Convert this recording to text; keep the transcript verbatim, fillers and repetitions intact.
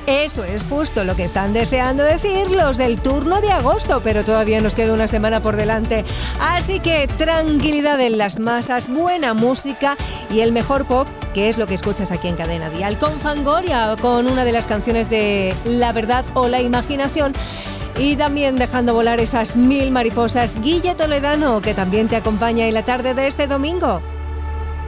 Eso es justo lo que están deseando decir los del turno de agosto, pero todavía nos queda una semana por delante. Así que tranquilidad en las masas, buena música y el mejor pop, que es lo que escuchas aquí en Cadena Dial, con Fangoria, con una de las canciones de La Verdad o la Imaginación. Y también dejando volar esas mil mariposas, Guille Toledano, que también te acompaña en la tarde de este domingo.